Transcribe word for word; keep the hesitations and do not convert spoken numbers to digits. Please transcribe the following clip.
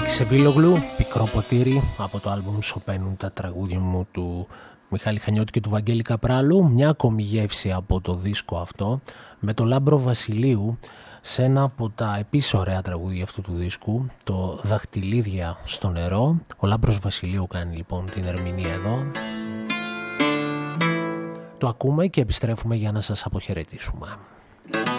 Σεβίλογλου, πικρό ποτήρι, από το άλμπουμ «Σωπαίνουν τα τραγούδια μου» του Μιχάλη Χανιώτη και του Βαγγέλη Καπράλου. Μια ακόμη γεύση από το δίσκο αυτό, με το Λάμπρο Βασιλείου σε ένα από τα επίσης ωραία τραγούδια αυτού του δίσκου, το «Δαχτυλίδια στο νερό». Ο Λάμπρος Βασιλείου κάνει λοιπόν την ερμηνεία εδώ. Το ακούμε και επιστρέφουμε για να σας αποχαιρετήσουμε.